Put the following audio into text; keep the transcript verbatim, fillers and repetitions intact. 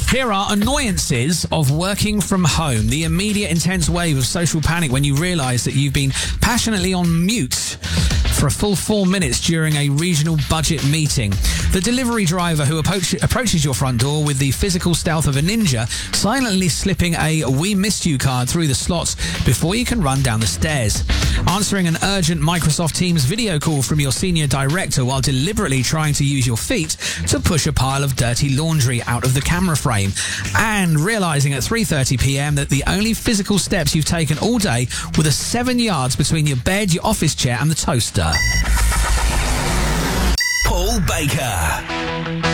Here are annoyances of working from home. The immediate intense wave of social panic when you realise that you've been passionately on mute for a full four minutes during a regional budget meeting. The delivery driver who approach, approaches your front door with the physical stealth of a ninja, silently slipping a "We missed you" card through the slots before you can run down the stairs. Answering an urgent Microsoft Teams video call from your senior director while deliberately trying to use your feet to push a pile of dirty laundry out of the camera frame. And realising at three thirty p m that the only physical steps you've taken all day were the seven yards between your bed, your office chair and the toaster. Paul Baker.